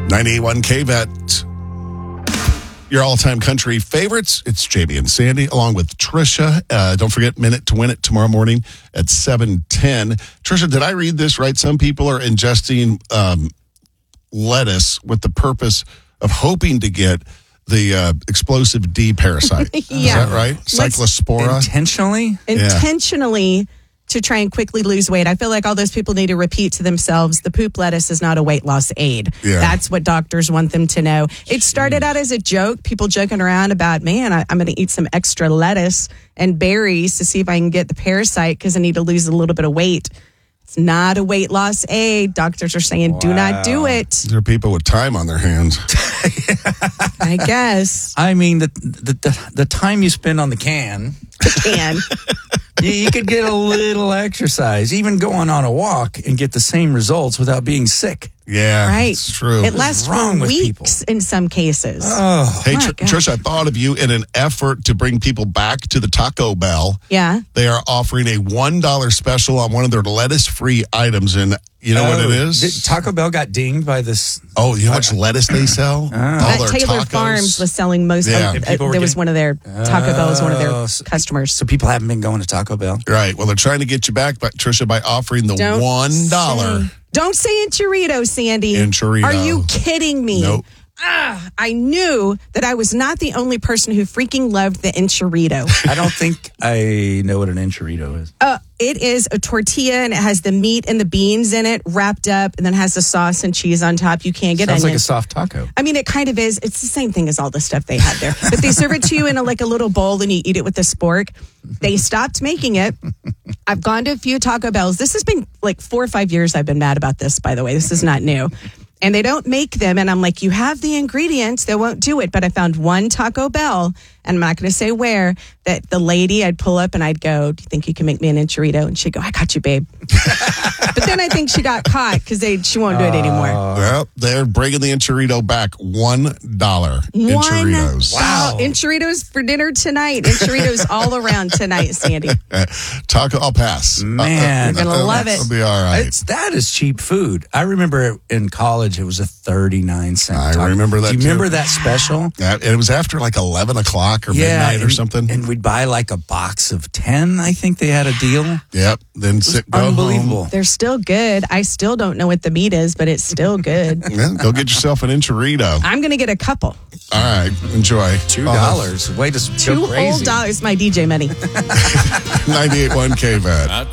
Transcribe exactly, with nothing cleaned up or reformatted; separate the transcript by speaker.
Speaker 1: ninety-eight point one K V E T. Your all-time country favorites. It's J B and Sandy, along with Trisha. Uh, don't forget, Minute to Win It tomorrow morning at seven ten. Trisha, did I read this right? Some people are ingesting um, lettuce with the purpose of hoping to get the uh, explosive D parasite.
Speaker 2: Yeah.
Speaker 1: Is that right? Cyclospora?
Speaker 3: Intentionally?
Speaker 2: Intentionally to try and quickly lose weight. I feel like all those people need to repeat to themselves, the poop lettuce is not a weight loss aid.
Speaker 1: Yeah.
Speaker 2: That's what doctors want them to know. It started out as a joke, people joking around about, man, I, I'm going to eat some extra lettuce and berries to see if I can get the parasite because I need to lose a little bit of weight. It's not a weight loss aid. Doctors are saying,
Speaker 3: Wow.
Speaker 2: do not do it.
Speaker 1: There are people with time on their hands.
Speaker 2: I guess.
Speaker 3: I mean, the, the the the time you spend on the can,
Speaker 2: Can.
Speaker 3: you, you could get a little exercise, even going on a walk and get the same results without being sick.
Speaker 1: Yeah,
Speaker 2: Right.
Speaker 1: it's true.
Speaker 2: It lasts
Speaker 3: wrong
Speaker 2: for
Speaker 3: with
Speaker 2: weeks in some cases.
Speaker 3: Oh,
Speaker 1: Hey,
Speaker 2: my
Speaker 1: Tr-
Speaker 2: gosh.
Speaker 1: Trish, I thought of you in an effort to bring people back to the Taco Bell.
Speaker 2: Yeah.
Speaker 1: They are offering a one dollar special on one of their lettuce-free items. And you know what it is?
Speaker 3: Did Taco Bell got dinged by this.
Speaker 1: oh, you know how much lettuce they sell? All
Speaker 2: Uh,
Speaker 1: their
Speaker 2: Taylor
Speaker 1: tacos.
Speaker 2: Farms was selling most.
Speaker 1: Yeah.
Speaker 2: Uh,
Speaker 3: And people were
Speaker 2: there was
Speaker 3: getting-
Speaker 2: one of their Taco Bell was one of their
Speaker 3: Oh, so-
Speaker 2: customers.
Speaker 3: So people haven't been going to Taco Bell?
Speaker 1: Right. Well, they're trying to get you back, but Trisha, by offering the
Speaker 2: Don't
Speaker 1: one dollar.
Speaker 2: say- Don't say enchilito, Sandy.
Speaker 1: Enchilito.
Speaker 2: Are you kidding me?
Speaker 1: Nope.
Speaker 2: Ah, I knew that I was not the only person who freaking loved the enchilito.
Speaker 3: I don't think I know what an enchilito is.
Speaker 2: Uh, it is a tortilla and it has the meat and the beans in it wrapped up and then has the sauce and cheese on top. You can't get
Speaker 3: Sounds like a
Speaker 2: onions.
Speaker 3: soft taco.
Speaker 2: I mean, it kind of is. It's the same thing as all the stuff they had there. But they serve it to you in a, like a little bowl and you eat it with a spork. They stopped making it. I've gone to a few Taco Bells. This has been like four or five years I've been mad about this, by the way. This is not new. And they don't make them. And I'm like, you have the ingredients. They won't do it. But I found one Taco Bell, and I'm not going to say where, that the lady, I'd pull up and I'd go, do you think you can make me an enchilito? And she'd go, I got you, babe. But then I think she got caught because she won't do it anymore.
Speaker 1: Well, they're bringing the enchilito back one dollar.
Speaker 2: One
Speaker 1: Enchilitos.
Speaker 2: Wow. Enchilitos for dinner tonight. Enchilitos all around tonight, Sandy.
Speaker 1: Uh, taco, I'll pass.
Speaker 3: Man.
Speaker 2: You're gonna love it.
Speaker 1: It'll be all right.
Speaker 3: It's, that is cheap food. I remember in college, it was a thirty-nine cent
Speaker 1: I
Speaker 3: taco.
Speaker 1: remember that
Speaker 3: Do you
Speaker 1: too.
Speaker 3: remember that special?
Speaker 1: Yeah, and it was after like eleven o'clock or midnight or
Speaker 3: and,
Speaker 1: something.
Speaker 3: And we'd buy like a box of ten, I think they had a deal.
Speaker 1: Yep. Then sit, go
Speaker 3: Unbelievable.
Speaker 2: They're still good. I still don't know what the meat is, but it's still good.
Speaker 1: home. Yeah, go get yourself an enchilito.
Speaker 2: I'm going to get a couple.
Speaker 1: All right. Enjoy.
Speaker 3: Two dollars. Way to
Speaker 2: Two
Speaker 3: go crazy.
Speaker 2: whole dollars, my D J money.
Speaker 1: ninety-eight point one K V E T.